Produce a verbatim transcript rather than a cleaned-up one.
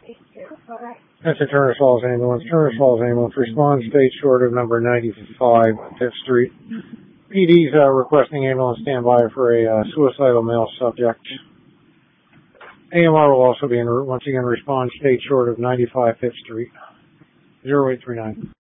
That's a Turner Falls ambulance. Turner Falls ambulance responds state short of number ninety-five Fifth Street. P D's uh, requesting ambulance standby for a uh, suicidal male subject. A M R will also be in route. Once again, respond state short of ninety-five Fifth Street. zero eight three nine.